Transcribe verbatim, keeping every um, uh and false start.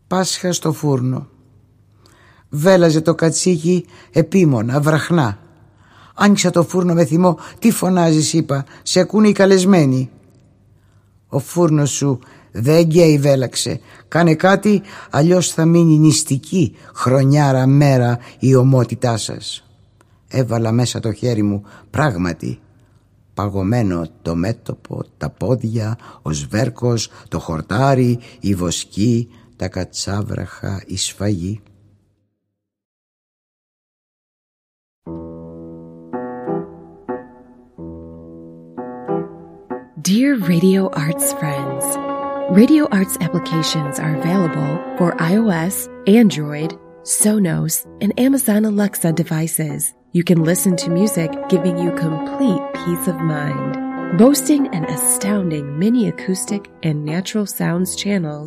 Πάσχα στο φούρνο. Βέλαζε το κατσίκι επίμονα, βραχνά. Άνοιξα το φούρνο με θυμό. Τι φωνάζεις, είπα, σε ακούνε οι καλεσμένοι. Ο φούρνος σου δεν γκέι, βέλαξε. Κάνε κάτι, αλλιώς θα μείνει νηστική χρονιάρα μέρα η ομότητά σας. Έβαλα μέσα το χέρι μου, πράγματι παγωμένο το μέτωπο, τα πόδια, ο σβέρκος, το χορτάρι, η βοσκή, τα κατσάβραχα, η σφαγή. Dear Radio Arts friends, Radio Arts applications are available for iOS, Android, Sonos, and Amazon Alexa devices. You can listen to music giving you complete peace of mind. Boasting an astounding mini acoustic and natural sounds channels